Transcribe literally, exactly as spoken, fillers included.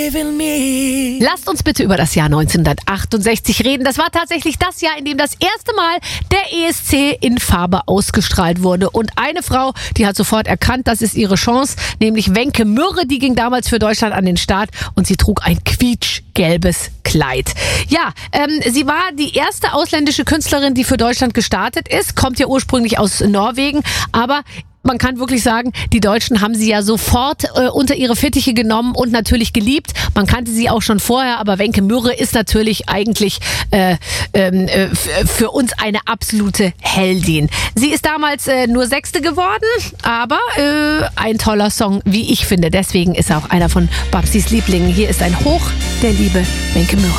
believe in me. Lasst uns bitte über das Jahr neunzehnhundertachtundsechzig reden. Das war tatsächlich das Jahr, in dem das erste Mal der E S C in Farbe ausgestrahlt wurde. Und eine Frau, die hat sofort erkannt, das ist ihre Chance, nämlich Wenke Mürre, die ging damals für Deutschland an den Start und sie trug ein quietschgelbes Kleid. Ja, ähm, sie war die erste ausländische Künstlerin, die für Deutschland gestartet ist, kommt ja ursprünglich aus Norwegen, aber man kann wirklich sagen, die Deutschen haben sie ja sofort äh, unter ihre Fittiche genommen und natürlich geliebt. Man kannte sie auch schon vorher, aber Wenke Mürre ist natürlich eigentlich äh, äh, für uns eine absolute Heldin. Sie ist damals äh, nur Sechste geworden, aber äh, ein toller Song, wie ich finde. Deswegen ist er auch einer von Babsis Lieblingen. Hier ist ein Hoch der Liebe, Wenke Mürre.